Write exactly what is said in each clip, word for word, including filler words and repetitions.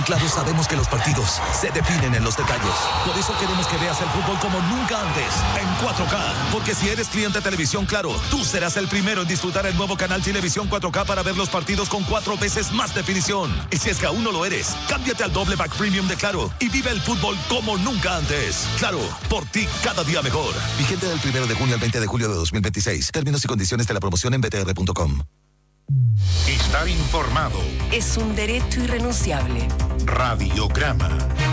Claro, sabemos que los partidos se definen en los detalles. Por eso queremos que veas el fútbol como nunca antes, en cuatro K. Porque si eres cliente de Televisión Claro, tú serás el primero en disfrutar el nuevo canal Televisión cuatro K para ver los partidos con cuatro veces más definición. Y si es que aún no lo eres, cámbiate al doble pack premium de Claro y vive el fútbol como nunca antes. Claro, por ti cada día mejor. Vigente del primero de junio al veinte de julio de dos mil veintiséis. Términos y condiciones de la promoción en b t r punto com. Estar informado es un derecho irrenunciable. Radiograma.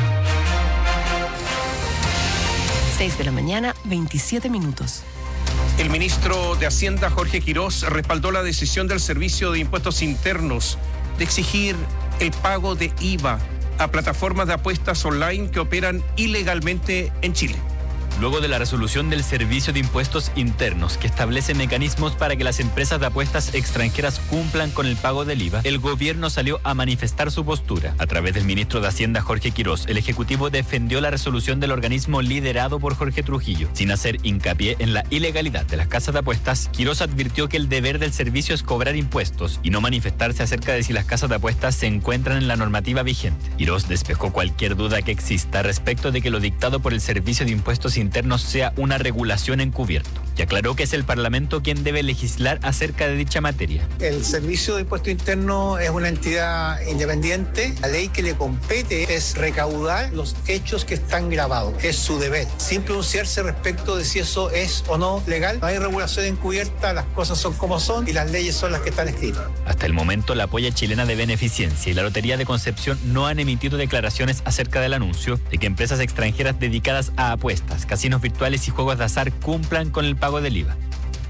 seis de la mañana, veintisiete minutos. El ministro de Hacienda, Jorge Quirós, respaldó la decisión del Servicio de Impuestos Internos de exigir el pago de I V A a plataformas de apuestas online que operan ilegalmente en Chile. Luego de la resolución del Servicio de Impuestos Internos, que establece mecanismos para que las empresas de apuestas extranjeras cumplan con el pago del I V A, el gobierno salió a manifestar su postura. A través del ministro de Hacienda, Jorge Quirós, el Ejecutivo defendió la resolución del organismo liderado por Jorge Trujillo. Sin hacer hincapié en la ilegalidad de las casas de apuestas, Quirós advirtió que el deber del servicio es cobrar impuestos y no manifestarse acerca de si las casas de apuestas se encuentran en la normativa vigente. Quirós despejó cualquier duda que exista respecto de que lo dictado por el Servicio de Impuestos Internos internos sea una regulación encubierto, y aclaró que es el Parlamento quien debe legislar acerca de dicha materia. El Servicio de Impuestos Internos es una entidad independiente. La ley que le compete es recaudar los hechos que están grabados. Es su deber, sin pronunciarse respecto de si eso es o no legal. No hay regulación encubierta, las cosas son como son y las leyes son las que están escritas. Hasta el momento, la Polla Chilena de Beneficencia y la Lotería de Concepción no han emitido declaraciones acerca del anuncio de que empresas extranjeras dedicadas a apuestas, casinos virtuales y juegos de azar cumplan con el pago del I V A.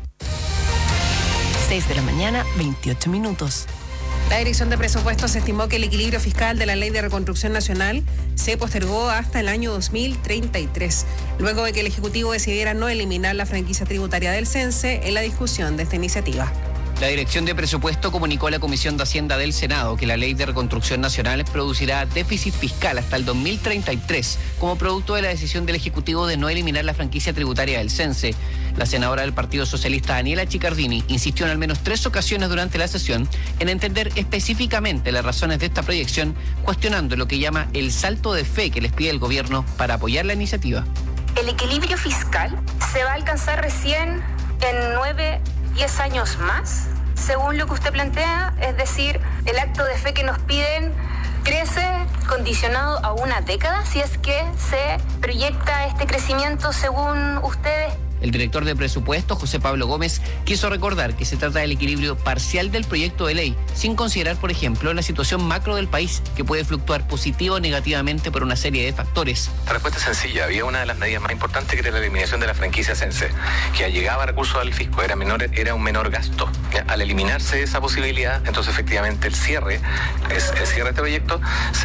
seis de la mañana, veintiocho minutos. La Dirección de Presupuestos estimó que el equilibrio fiscal de la Ley de Reconstrucción Nacional se postergó hasta el año dos mil treinta y tres, luego de que el Ejecutivo decidiera no eliminar la franquicia tributaria del CENSE en la discusión de esta iniciativa. La Dirección de Presupuesto comunicó a la Comisión de Hacienda del Senado que la Ley de Reconstrucción Nacional producirá déficit fiscal hasta el dos mil treinta y tres como producto de la decisión del Ejecutivo de no eliminar la franquicia tributaria del CENSE. La senadora del Partido Socialista, Daniela Chicardini, insistió en al menos tres ocasiones durante la sesión en entender específicamente las razones de esta proyección, cuestionando lo que llama el salto de fe que les pide el gobierno para apoyar la iniciativa. El equilibrio fiscal se va a alcanzar recién en nueve, diez años más, según lo que usted plantea, es decir, el acto de fe que nos piden crece condicionado a una década, si es que se proyecta este crecimiento según ustedes. El director de presupuesto, José Pablo Gómez, quiso recordar que se trata del equilibrio parcial del proyecto de ley, sin considerar, por ejemplo, la situación macro del país, que puede fluctuar positivo o negativamente por una serie de factores. La respuesta es sencilla. Había una de las medidas más importantes que era la eliminación de la franquicia CENSE, que llegaba recursos al fisco, era menor, era un menor gasto. Al eliminarse esa posibilidad, entonces efectivamente el cierre, es, el cierre de este proyecto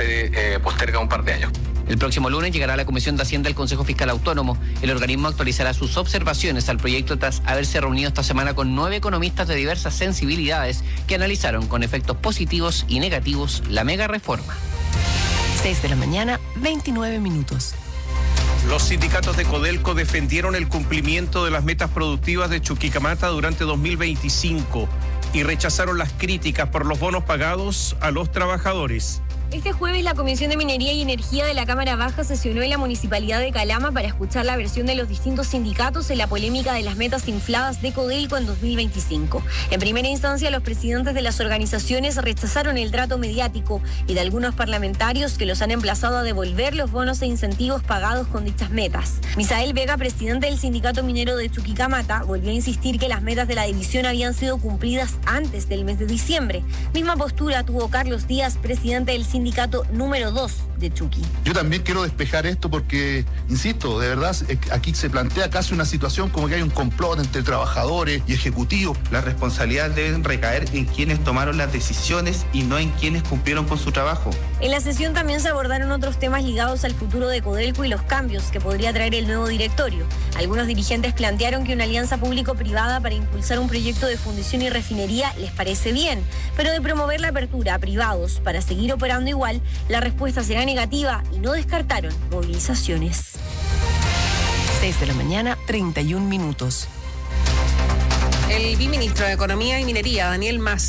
se eh, posterga un par de años. El próximo lunes llegará a la Comisión de Hacienda el Consejo Fiscal Autónomo. El organismo actualizará sus observaciones al proyecto tras haberse reunido esta semana con nueve economistas de diversas sensibilidades que analizaron con efectos positivos y negativos la mega reforma. seis de la mañana, veintinueve minutos. Los sindicatos de Codelco defendieron el cumplimiento de las metas productivas de Chuquicamata durante dos mil veinticinco y rechazaron las críticas por los bonos pagados a los trabajadores. Este jueves la Comisión de Minería y Energía de la Cámara Baja sesionó en la Municipalidad de Calama para escuchar la versión de los distintos sindicatos en la polémica de las metas infladas de Codelco en dos mil veinticinco. En primera instancia, los presidentes de las organizaciones rechazaron el trato mediático y de algunos parlamentarios que los han emplazado a devolver los bonos e incentivos pagados con dichas metas. Misael Vega, presidente del Sindicato Minero de Chuquicamata, volvió a insistir que las metas de la división habían sido cumplidas antes del mes de diciembre. Misma postura tuvo Carlos Díaz, presidente del Sindicato sindicato número dos de Chuqui. Yo también quiero despejar esto porque, insisto, de verdad, aquí se plantea casi una situación como que hay un complot entre trabajadores y ejecutivos. Las responsabilidades deben recaer en quienes tomaron las decisiones y no en quienes cumplieron con su trabajo. En la sesión también se abordaron otros temas ligados al futuro de Codelco y los cambios que podría traer el nuevo directorio. Algunos dirigentes plantearon que una alianza público-privada para impulsar un proyecto de fundición y refinería les parece bien, pero de promover la apertura a privados para seguir operando igual, la respuesta será negativa y no descartaron movilizaciones. seis de la mañana, treinta y un minutos. El viceministro de Economía y Minería, Daniel Mas,